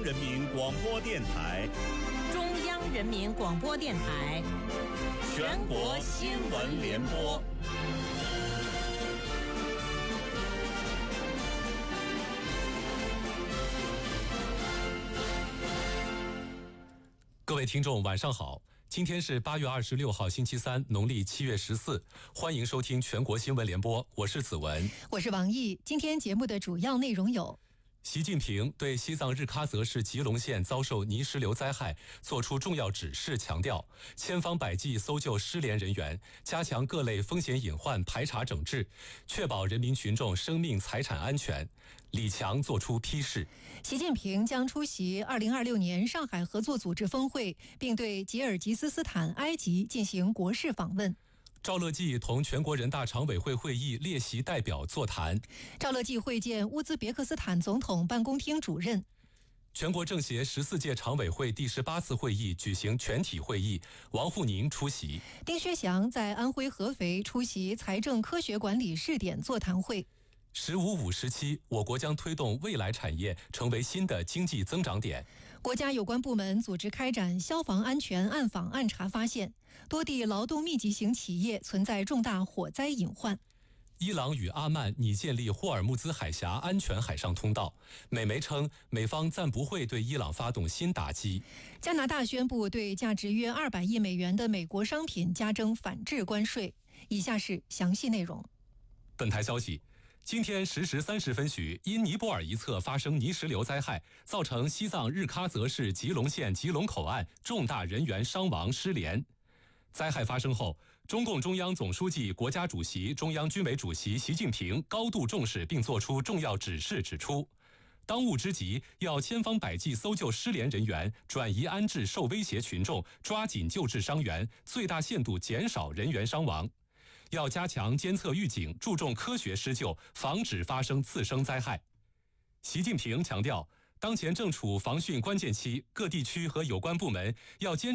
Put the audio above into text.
人民广播电台、 中央人民广播电台全国新闻联播。 各位听众晚上好，今天是8月26号星期三，农历7月14，欢迎收听全国新闻联播，我是子文， 我是王毅。今天节目的主要内容有： 习近平对西藏日喀则市吉隆县遭受泥石流灾害作出重要指示，强调千方百计搜救失联人员，加强各类风险隐患排查整治，确保人民群众生命财产安全。李强作出批示。 习近平将出席2026年上海合作组织峰会，并对吉尔吉斯斯坦、埃及进行国事访问。 赵乐际同全国人大常委会会议列席代表座谈。 赵乐际会见乌兹别克斯坦总统办公厅主任。 全国政协14届常委会第18次会议举行全体会议，王沪宁出席。 丁薛祥在安徽合肥出席财政科学管理试点座谈会。 “15+5”时期，我国将推动未来产业成为新的经济增长点。 国家有关部门组织开展消防安全暗访暗查，发现多地劳动密集型企业存在重大火灾隐患。 伊朗与阿曼拟建立霍尔木兹海峡安全海上通道，美媒称美方暂不会对伊朗发动新打击。 加拿大宣布对价值约200亿美元的美国商品加征反制关税。以下是详细内容。 本台消息，今天10时30分许，因尼泊尔一侧发生泥石流灾害，造成西藏日喀则市吉隆县吉隆口岸重大人员伤亡失联。灾害发生后，中共中央总书记、国家主席、中央军委主席习近平高度重视并作出重要指示，指出当务之急要千方百计搜救失联人员，转移安置受威胁群众，抓紧救治伤员，最大限度减少人员伤亡。要加强监测预警，注重科学施救，防止发生次生灾害。习近平强调，当前正处防汛关键期，各地区和有关部门要坚